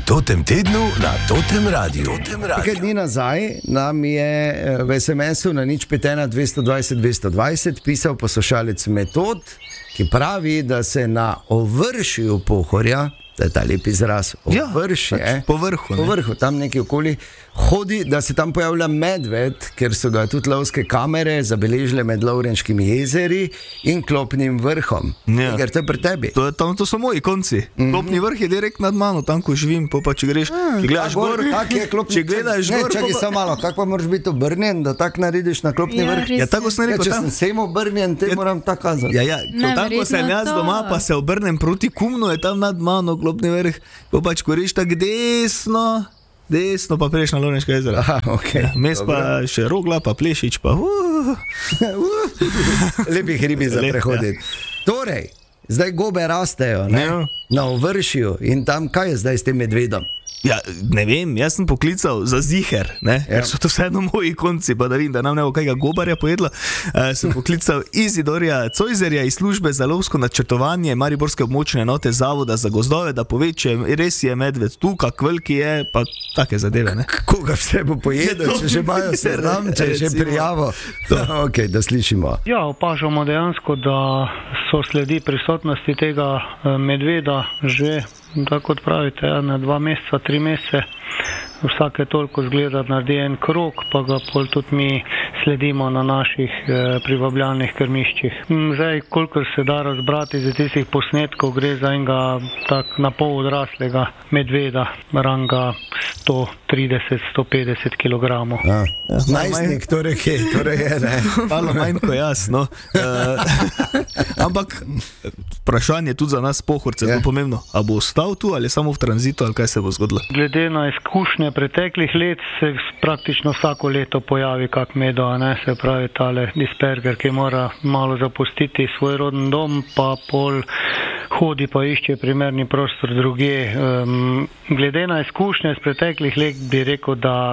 Totem tednu na Totem Radiu. Nekaj dni nazaj nam je v SMS-u na 051-220-220 pisal poslušalec Metod, ki pravi, da se na Ovršju Pohorja, to je ta lep izraz, Ovršje, po vrhu, tam nekje okoli, hodi, da se tam pojavlja medved, ker so ga tudi lovske kamere zabeležile med Lovrenškimi jezeri in Klopnim vrhom. Ja. Ker to je pri tebi. To so moji konci. Klopni vrh je direkt nad mano, tam ko živim, pa če greš, če gledaš gor, če gledaš gor, čakaj samo malo, kako pa moraš biti obrnjen, da tak narediš na Klopni vrh? Ja, tako sem rekel, če sem sem obrnjen, te moram tako kazati. Ja, tako sem jaz doma, pa se obrnem proti Kumnu, je tam nad mano Klopni vrh, pa pač ko greš tako desno pa prejš na Lovrenška jezera. Aha, okay. Mes pa še Rogla, pa Plešič, pa lepih ribi za prehoditi. Torej, zdaj gobe rastejo, ne? Na Ovršju in tam kaj je zdaj s tem medvedom? Ja, ne vem, jaz sem poklical za ziher, ne? Ker so to vseeno moji konci, pa da vidim, da nam ne bo kajga gobarja pojedla. Sem poklical Izidorja Cojzerja iz službe za lovsko načrtovanje Mariborske območne enote Zavoda za gozdove, da pove, če res je medved tu, kak veliki je, pa take zadeve, ne? Koga vse bo pojedel, če že imajo seznam, če že prijavo. Ok, da slišimo. Ja, opažamo dejansko, da so sledi prisotnosti tega medveda že, tako kot pravite, na 2 meseca, 3 mesece. Vsake toliko zgleda, naredi en krog, pa ga pol tudi mi sledimo na naših privabljanih krmiščih. Zdaj, kolikor se da razbrati iz tistih posnetkov, gre za enega tak na pol odraslega medveda, ranga 130-150 kg. Najstnik, torej je, ne? Malo manj kot jaz, no. Ampak vprašanje tudi za nas Pohorce je zelo pomembno. A bo ostal tu ali samo v tranzitu, ali kaj se bo zgodilo? Glede na izkušnje preteklih let se praktično vsako leto pojavi kak medo, ne? Se pravi tale disperger, ki mora malo zapustiti svoj rodni dom, pa pol hodi pa išče primerni prostor drugje. Glede na izkušnje iz preteklih let bi rekel, da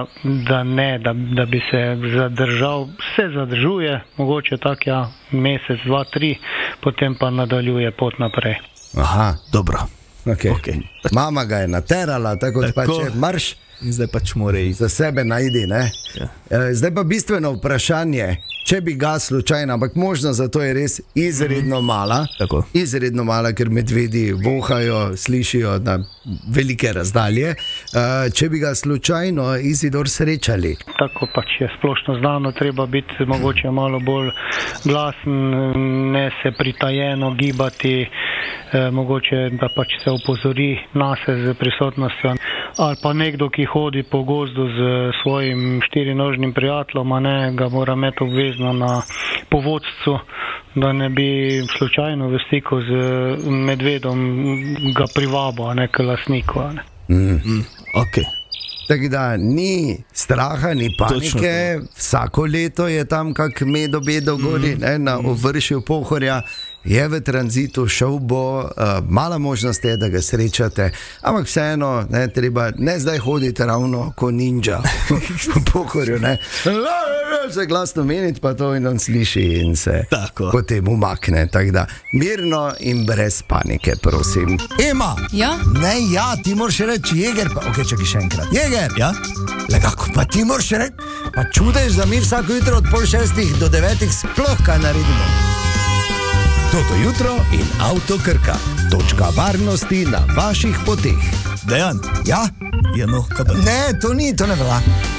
bi se zadržal, se zadržuje, mogoče tak mesec, 2, 3, potem pa nadaljuje pot naprej. Aha, dobro. Okay. Mama ga je naterala, tako da pač marš. Zdaj pač mora iti. Za sebe najdi, ne? Ja. Zdaj pa bistveno vprašanje, če bi ga slučajno, ampak možnost za to je res izredno mala. Tako. Izredno mala, ker medvedi vohajo, slišijo na velike razdalje. Če bi ga slučajno Izidor srečali. Tako pač je splošno znano, treba biti mogoče malo bolj glasen, ne se pritajeno gibati, mogoče da pač se opozori nase z prisotnostjo. Ali pa nekdo, ki hodi po gozdu z svojim 4-nožnim prijateljem, ne, ga mora imeti obvezno na povodcu, da ne bi slučajno v stiku z medvedom ga privabo, ne k lastniku. Ok. Tako da ni straha, ni panike, vsako leto je tam kak medo gori, ne, na Ovršju Pohorja. Je v tranzitu, šel bo, mala možnost je, da ga srečate, ampak vseeno, ne, treba ne zdaj hoditi ravno ko ninja v Pohorju, ne, se glasno meniti, pa to in on sliši in se potem umakne, tako da mirno in brez panike, prosim. Ema! Ja? Ne, ti moraš reči Jeger, pa ok, čakaj še enkrat. Jeger! Ja? Le kako, pa ti moraš reči, pa čudež, da mi vsako jutro od 5:30 do 9 sploh kaj naredimo. Toto jutro in Avto Krka. Točka varnosti na vaših poteh. Dejan? Ja? Ja, no, kaj pa? Ne, to ne velja.